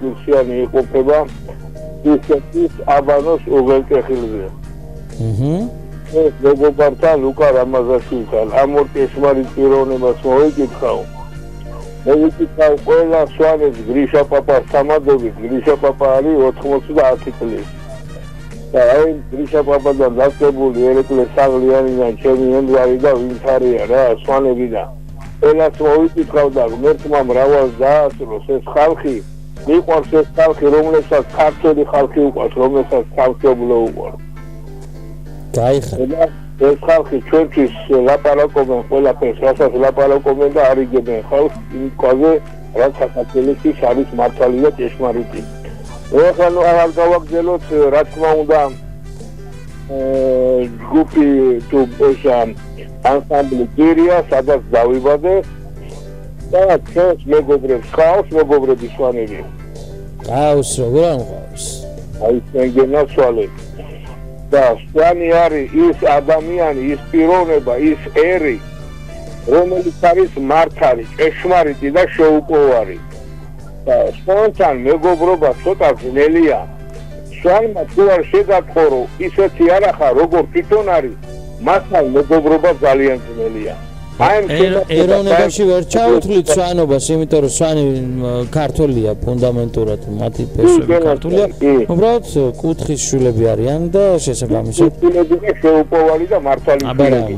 კურსიანი იყოფება ისეთის აბანოს უღელტეხილზე. ეს მეგობართა ლუკა რამაზაშვილთან ამორ კეშმარიტ პიროვნებას მოვიკითხავ. მოვიკითხავ ყველა სვანეთს გრიშა პაპას სამადობით. გრიშა პაპა არის 90 წლის. და აი გრიშა პაპადან დაწებული ერეკლე საღლიანიდან ჩემი ენდვარი და ვინც არია რა სვანებიდან. ყველას მოვიკითხავ და ღმერთმა მრავალს დაასრულოს ეს ხალხი მიყვარს ეს ხალხი რომელსაც ქართული ხალხი უყვარს რომელსაც სამშობლო უყვარს. გაიხარ ეს ხალხი ჩვენთვის ლაპარაკობენ ყველაფერს რასაც ლაპარაკობენ და არიგებენ ხალხს იმაზე რაც საქართველოს არის მართალი და ჭეშმარიტი. ეხლა არ გავაგზავნოთ რა თქმა უნდა ჯგუფი თუ ანსამბლი გირია სადაც დავიბადე და ჩვენს მეგობრებს ხავს მეგობრები სვანები. ყავს როგორ ამყავს? აი შეგენაცვალე და სვანი არის ის ადამიანი, ის პიროვნება, ის ერი, რომელიც არის მართალი, ჭეშმარიტი და შეუპოვარი. და სვანთან მეგობრობა ცოტა ძნელია. სვანმა თუ არ შეგატყორო, ისეთი არ ახლა როგორ თვითონ არის, მასთან მეგობრობა ძალიან ძნელია. ეროვნებაში ვერ ჩაუთვლით სვანობას, იმიტომ რომ სვანი ქართულია ფუნდამენტურად, მათი ფესვები ქართულია. უბრალოდ კუთხის შვილები არიან და შესაბამისად შვილები და შეუპოვარი და მართალი შვილები.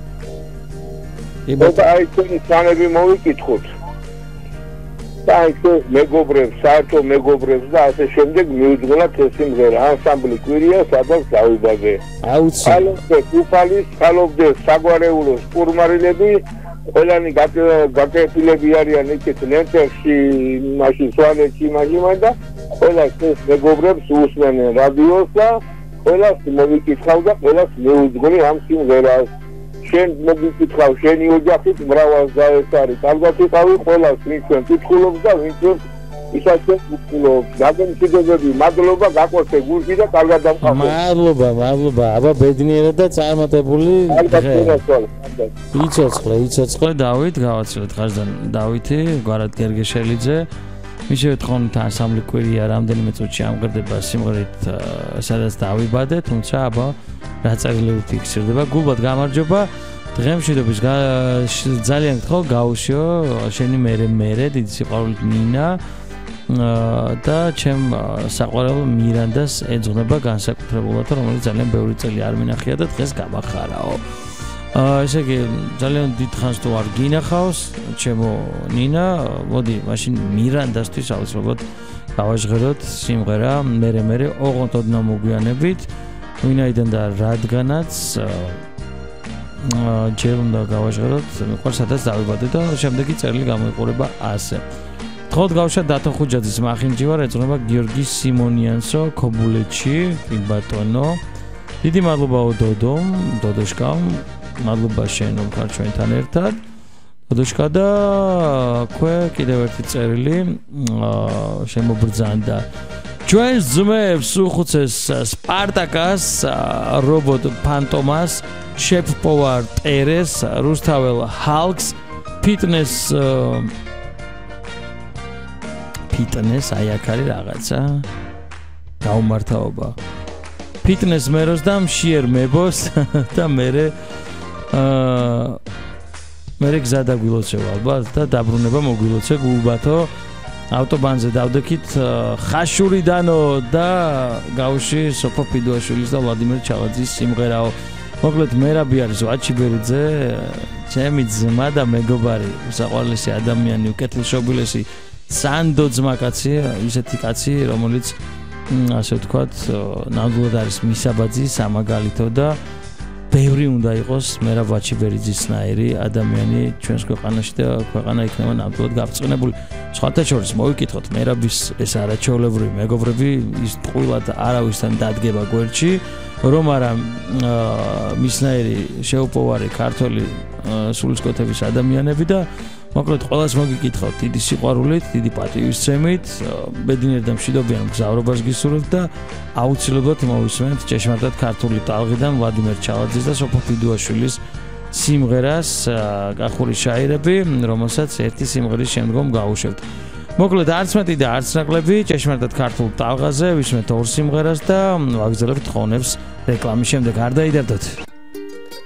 და აი თქვენი სვანები მოვიკითხოთ. და აი მეგობრებს, საერთო მეგობრებს და ასე შემდეგ მიუძღვნათ ეს სიმღერა ანსამბლი კვირია, სადაც დავიბადე. აუცილებლად. უფალის, ხალობდეს საგვარეულოს პურმარილები, ყველანი გაკეთილები არიან იქით ნენტერში, მაშინ სვანეთში, მაშინ და ყველა ეს მეგობრებს უსმენენ რადიოს და ყველას მოვიკითხავ და ყველას მიუძღვნი ამ სიმღერას. შენ მოგიკითხავ შენი ოჯახით მრავალს და ეს არის კარგად იყავი ყველას ვინც ჩვენ კითხულობს და ვინც ისაცე კითხულობს დაგემშვიდობები მადლობა გაკვეთე გულში და კარგად დამყავე მადლობა აბა ბედნიერად და წარმატებული იცოცხლე დავით გავაცილეთ ხარჯან დავითი გვარად გერგეშელიძე მისივე თხოვნით ანსამბლი კვირია რამდენიმე წუთში ამღერდება სიმღერით სადაც დავიბადე თუმცა აბა რაწერილი უფიქსირდება გულბად გამარჯობა დღემშვიდობის ძალიან გთხოვ გაუშიო შენი მერე დიდი სიყვარულით მინა და ჩემ საყვარელ მირანდას ეძღვნება განსაკუთრებულად რომელიც ძალიან ბევრი წელი არ მინახია და დღეს გამახარაო ესე იგი ძალიან დიდ ხანს თუ არ გინახავს ჩემო ნინა მოდი მაშინ მირანდასთვის აუცილებლად გავაჟღეროთ სიმღერა მერე ოღონდ ოდნავ მოგვიანებით ვინაიდან და რადგანაც ჯერ უნდა გავაჟღეროთ მეყვარ სადაც დავიბადე და შემდეგი წერილი გამოიყურება ასე თხოვთ გავშა დათო ხუჯაძის მახინჯი ვარ ეძღვნება გიორგი სიმონიანსო ქობულეთში ბატონო დიდი მადლობაო დოდოშკამ მადლობა შენ რომ ხარ ჩვენთან ერთად დოდოშკა და ქვე კიდევ ერთი წერილი შემობრძანდა ჩვენს ძმებს უხუცეს სპარტაკას რობოტ ფანტომას შეფ პოვარ ტერეს რუსთაველ ჰალკს ფიტნეს აი აქ არის რაღაცა გაუმართაობა ფიტნეს მეროს და მშიერ მებოს და მერე გზა დაგვილოცევ ალბათ და დაბრუნება მოგვილოცე გულბათო ავტობანზე დავდექით ხაშურიდანო და გავში სოფო ფიდოაშვილის და ვლადიმერ ჩალაძის სიმღერაო მოკლედ მერაბი არის ვაჩიბერიძე ჩემი ძმა და მეგობარი საყვარლესი ადამიანი უკეთილშობილესი სანდო ძმა კაცი ისეთი კაცი რომელიც ასე ვთქვათ ნამდვილად არის მისაბაძი სამაგალითო და ბევრი უნდა იყოს მერაბ ვაჩიბერიძისნაირი ადამიანი ჩვენს ქვეყანაში და ქვეყანა იქნება ნამდვილად გაბრწყინებული სხვათა შორის მოვიკითხოთ მერაბის ეს არაჩვეულებრივი მეგობრები ის ტყუილად არავისთან დადგება გვერდში რომ არა მისნაირი შეუპოვარი ქართველი სულისკვეთების ადამიანები და მოკლედ ყველას მოგიკითხავთ დიდი სიყვარულით, დიდი პატივისცემით, ბედნიერ და მშვიდობიან მგზავრობას გისურვებთ და აუცილებლად მოვისმენთ ჭეშმარიტად ქართული ტალღიდან ვლადიმერ ჩალაძის და სოფო ფიდოაშვილის სიმღერას კახური შაირები, რომელსაც ერთი სიმღერის შემდგომ გავუშვებთ. მოკლედ არც მეტი და არც ნაკლები, ჭეშმარიტად ქართულ ტალღაზე ვისმენთ ორ სიმღერას და ვაგრძელებთ ხონებს რეკლამის შემდეგ. არ დაიდარდოთ.